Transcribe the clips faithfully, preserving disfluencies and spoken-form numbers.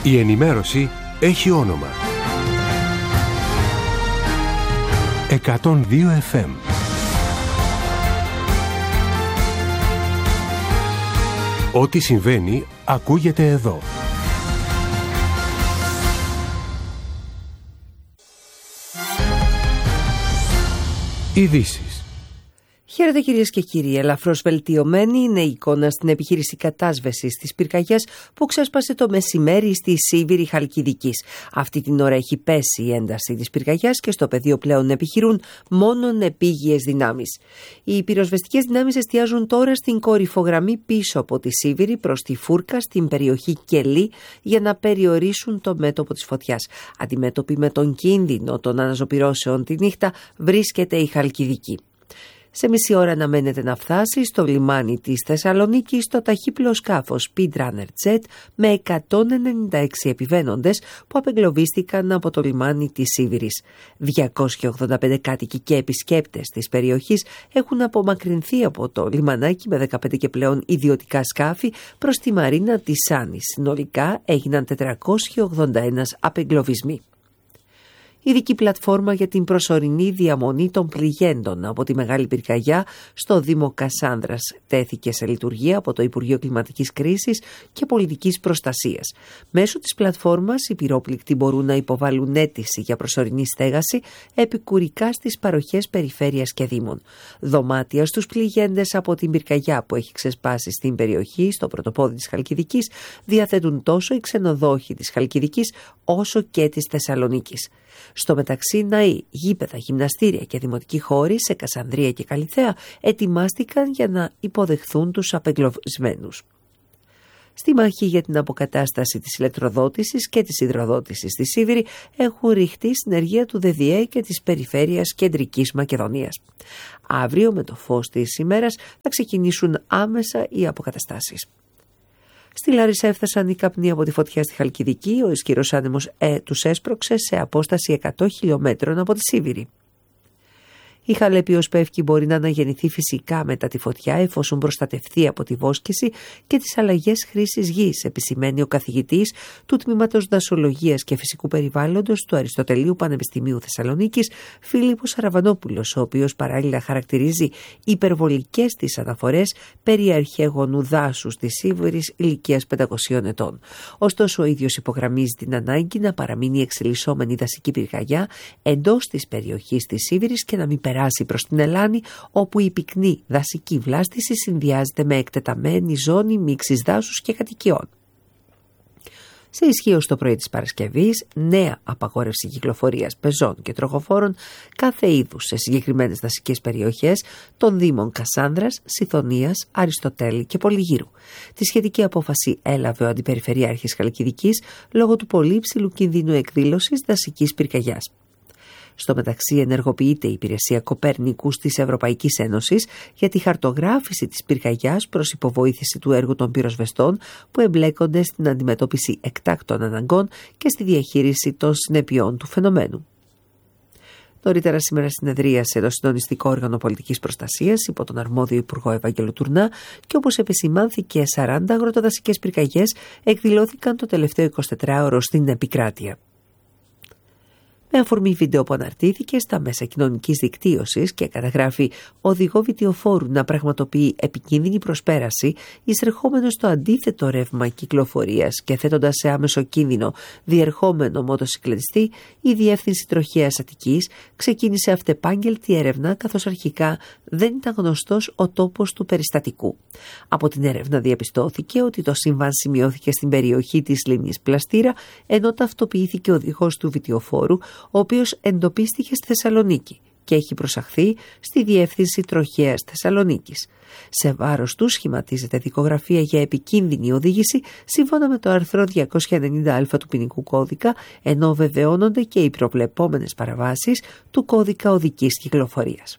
Η ενημέρωση έχει όνομα. εκατόν δύο εφ εμ. Ό,τι συμβαίνει ακούγεται εδώ. Ειδήσεις. Χαίρετε κυρίες και κύριοι. Ελαφρώς βελτιωμένη είναι η εικόνα στην επιχείρηση κατάσβεσης της πυρκαγιάς που ξέσπασε το μεσημέρι στη Σίβηρη Χαλκιδικής. Αυτή την ώρα έχει πέσει η ένταση της πυρκαγιάς και στο πεδίο πλέον επιχειρούν μόνον επίγειες δυνάμεις. Οι πυροσβεστικές δυνάμεις εστιάζουν τώρα στην κορυφογραμμή πίσω από τη Σίβηρη προς τη Φούρκα στην περιοχή Κελή για να περιορίσουν το μέτωπο της φωτιάς. Αντιμέτωπη με τον κίνδυνο των αναζωπυρώσεων τη νύχτα βρίσκεται η Χαλκιδική. Σε μισή ώρα αναμένεται να φτάσει στο λιμάνι της Θεσσαλονίκης το ταχύπλοο σκάφος Speedrunner Jet με εκατόν ενενήντα έξι επιβαίνοντες που απεγκλωβίστηκαν από το λιμάνι της Σίβηρης. διακόσιοι ογδόντα πέντε κάτοικοι και επισκέπτες της περιοχής έχουν απομακρυνθεί από το λιμανάκι με δεκαπέντε και πλέον ιδιωτικά σκάφη προς τη μαρίνα της Σάνης. Συνολικά έγιναν τετρακόσιοι ογδόντα ένα απεγκλωβισμοί. Ειδική πλατφόρμα για την προσωρινή διαμονή των πληγέντων από τη Μεγάλη Πυρκαγιά στο Δήμο Κασάνδρας τέθηκε σε λειτουργία από το Υπουργείο Κλιματικής Κρίσης και Πολιτικής Προστασίας. Μέσω της πλατφόρμας οι πυρόπληκτοι μπορούν να υποβάλουν αίτηση για προσωρινή στέγαση επικουρικά στις παροχές περιφέρειας και δήμων. Δωμάτια στους πληγέντες από την πυρκαγιά που έχει ξεσπάσει στην περιοχή, στο πρωτοπόδι της Χαλκιδικής, διαθέτουν τόσο οι ξενοδόχοι της Χαλκιδικής όσο και της Θεσσαλονίκης. Στο μεταξύ, ναοί, γήπεδα, γυμναστήρια και δημοτικοί χώροι σε Κασανδρία και Καλιθέα ετοιμάστηκαν για να υποδεχθούν τους απεγκλωβισμένους. Στη μάχη για την αποκατάσταση της ηλεκτροδότησης και της υδροδότησης στη Σίβηρη έχουν ρηχτεί συνεργεία του ΔΕΔΙΕ και της Περιφέρειας Κεντρικής Μακεδονίας. Αύριο, με το φως της ημέρας, θα ξεκινήσουν άμεσα οι αποκαταστάσεις. Στη Λάρισα έφτασαν οι καπνοί από τη φωτιά στη Χαλκιδική. Ο ισχυρός άνεμος ε, τους έσπρωξε σε απόσταση εκατό χιλιόμετρων από τη Σίβηρη. Η Χαλέπιος Πεύκη μπορεί να αναγεννηθεί φυσικά μετά τη φωτιά εφόσον προστατευτεί από τη βόσκηση και τις αλλαγές χρήσης γης, επισημαίνει ο καθηγητής του Τμήματος Δασολογίας και Φυσικού Περιβάλλοντος του Αριστοτελείου Πανεπιστημίου Θεσσαλονίκης, Φίλιππος Αραβανόπουλος, ο οποίος παράλληλα χαρακτηρίζει υπερβολικές τις αναφορές περί αρχαίγονου δάσους της Σίβηρης ηλικίας πεντακοσίων ετών. Ωστόσο, ο ίδιος υπογραμμίζει την ανάγκη να παραμείνει εξελισσόμενη δασική πυρκαγιά εντός της περιοχής της Σίβηρης και να μην περάσει προς την Ελλάνη, όπου η πυκνή δασική βλάστηση συνδυάζεται με εκτεταμένη ζώνη μίξης δάσους και κατοικιών. Σε ισχύ ως το πρωί της Παρασκευής, νέα απαγόρευση κυκλοφορίας πεζών και τροχοφόρων κάθε είδους σε συγκεκριμένες δασικές περιοχές των Δήμων Κασάνδρας, Σιθωνίας, Αριστοτέλη και Πολυγύρου. Τη σχετική απόφαση έλαβε ο Αντιπεριφερειάρχης Χαλκιδικής λόγω του πολύ υψηλού κινδύνου εκδήλωσης δασικής πυρκαγιάς. Στο μεταξύ, ενεργοποιείται η υπηρεσία Κοπέρνικους της Ευρωπαϊκής Ένωσης για τη χαρτογράφηση της πυρκαγιάς προς υποβοήθηση του έργου των πυροσβεστών που εμπλέκονται στην αντιμετώπιση εκτάκτων αναγκών και στη διαχείριση των συνεπειών του φαινομένου. Νωρίτερα σήμερα συνεδρίασε το Συντονιστικό Όργανο Πολιτικής Προστασίας υπό τον αρμόδιο Υπουργό Ευάγγελο Τουρνά και όπως επισημάνθηκε, σαράντα αγροτοδασικές πυρκαγιές εκδηλώθηκαν το τελευταίο εικοσιτετράωρο στην επικράτεια. Με αφορμή βίντεο που αναρτήθηκε στα μέσα κοινωνικής δικτύωσης και καταγράφει οδηγό βιτιοφόρου να πραγματοποιεί επικίνδυνη προσπέραση εισερχόμενο στο αντίθετο ρεύμα κυκλοφορίας και θέτοντας σε άμεσο κίνδυνο διερχόμενο μοτοσυκλετιστή, η Διεύθυνση Τροχέας Αττικής ξεκίνησε αυτεπάγγελτη έρευνα, καθώς αρχικά δεν ήταν γνωστός ο τόπος του περιστατικού. Από την έρευνα διαπιστώθηκε ότι το συμβάν σημειώθηκε στην περιοχή της λίμνης Πλαστήρα, ενώ ταυτοποιήθηκε ο οδηγός του βιτιοφόρου, ο οποίος εντοπίστηκε στη Θεσσαλονίκη και έχει προσαχθεί στη Διεύθυνση Τροχέας Θεσσαλονίκης. Σε βάρος του σχηματίζεται δικογραφία για επικίνδυνη οδήγηση σύμφωνα με το άρθρο διακόσια ενενήντα α του ποινικού κώδικα, ενώ βεβαιώνονται και οι προβλεπόμενες παραβάσεις του κώδικα οδικής κυκλοφορίας.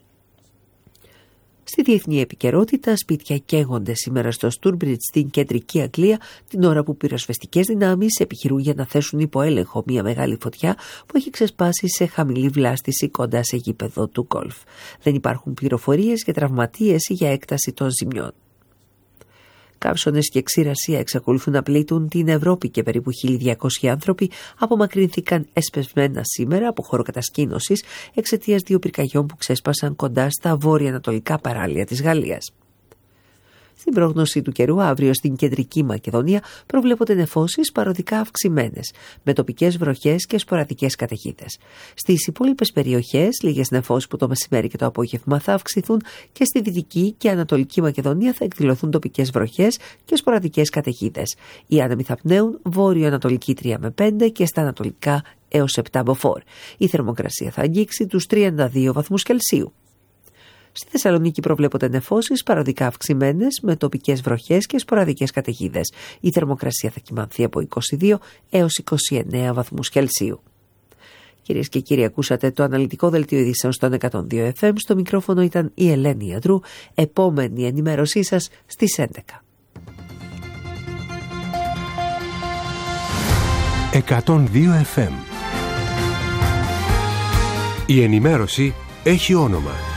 Στη διεθνή επικαιρότητα, σπίτια καίγονται σήμερα στο Στούρμπριτζ στην κεντρική Αγγλία, την ώρα που πυροσβεστικές δυνάμεις επιχειρούν για να θέσουν υπό έλεγχο μια μεγάλη φωτιά που έχει ξεσπάσει σε χαμηλή βλάστηση κοντά σε γήπεδο του γκολφ. Δεν υπάρχουν πληροφορίες για τραυματίες ή για έκταση των ζημιών. Καύσωνες και ξηρασία εξακολουθούν να πλήττουν την Ευρώπη και περίπου χίλια διακόσιοι άνθρωποι απομακρύνθηκαν εσπευσμένα σήμερα από χώρο κατασκήνωσης εξαιτίας δύο πυρκαγιών που ξέσπασαν κοντά στα βόρεια-ανατολικά παράλια της Γαλλίας. Στην πρόγνωση του καιρού, αύριο στην κεντρική Μακεδονία προβλέπονται νεφώσεις παροδικά αυξημένες, με τοπικές βροχές και σποραδικές καταιγίδες. Στις υπόλοιπες περιοχές, λίγες νεφώσεις που το μεσημέρι και το απόγευμα θα αυξηθούν και στη δυτική και ανατολική Μακεδονία θα εκδηλωθούν τοπικές βροχές και σποραδικές καταιγίδες. Οι άνεμοι θα πνέουν βόρειο-ανατολική τρία με πέντε και στα ανατολικά έως επτά μποφόρ. Η θερμοκρασία θα αγγίξει τους τριάντα δύο βαθμούς Κελσίου. Στη Θεσσαλονίκη προβλέπονται νεφώσεις παροδικά αυξημένες με τοπικές βροχές και σποραδικές καταιγίδες. Η θερμοκρασία θα κυμανθεί από είκοσι δύο έως είκοσι εννέα βαθμούς Κελσίου. Κυρίες και κύριοι, ακούσατε το αναλυτικό δελτίο ειδήσεων στον εκατόν δύο εφ εμ. Στο μικρόφωνο ήταν η Ελένη Ιαντρού. Επόμενη ενημέρωσή σας στις έντεκα. εκατόν δύο εφ εμ. Η ενημέρωση έχει όνομα.